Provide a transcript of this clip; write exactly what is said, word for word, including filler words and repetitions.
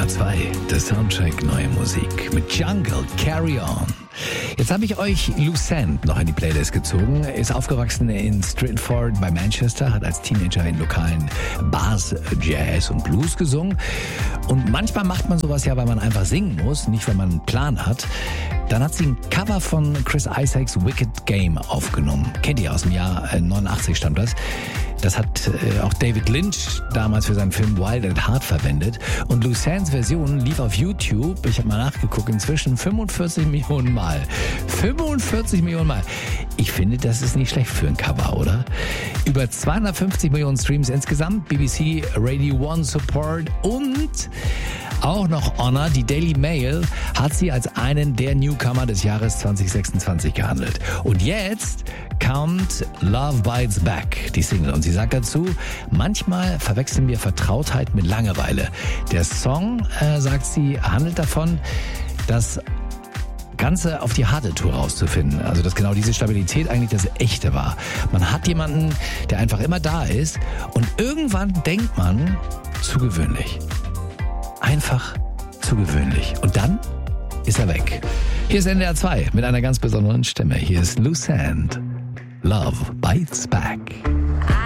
R zwei, der Soundtrack Neue Musik mit Jungle, Carry On. Jetzt habe ich euch Lucent noch in die Playlist gezogen. Er ist aufgewachsen in Stratford bei Manchester, hat als Teenager in lokalen Bars Jazz und Blues gesungen. Und manchmal macht man sowas ja, weil man einfach singen muss, nicht weil man einen Plan hat. Dann hat sie ein Cover von Chris Isaacs Wicked Game aufgenommen. Kennt ihr, aus dem Jahr neunundachtzig stammt das. Das hat äh, auch David Lynch damals für seinen Film Wild at Heart verwendet. Und Lucents Version lief auf YouTube, ich habe mal nachgeguckt, inzwischen fünfundvierzig Millionen Mal. fünfundvierzig Millionen Mal. Ich finde, das ist nicht schlecht für ein Cover, oder? Über zweihundertfünfzig Millionen Streams insgesamt, B B C Radio One Support und auch noch Honor, die Daily Mail, hat sie als einen der Newcomer des Jahres zwanzig sechsundzwanzig gehandelt. Und jetzt kommt Love Bites Back, die Single. Und sie sagt dazu, manchmal verwechseln wir Vertrautheit mit Langeweile. Der Song, äh, sagt sie, handelt davon, das Ganze auf die harte Tour rauszufinden. Also, dass genau diese Stabilität eigentlich das Echte war. Man hat jemanden, der einfach immer da ist und irgendwann denkt man, zu gewöhnlich. Einfach zu gewöhnlich. Und dann ist er weg. Hier ist N D R zwei mit einer ganz besonderen Stimme. Hier ist Lucent. Love Bites Back.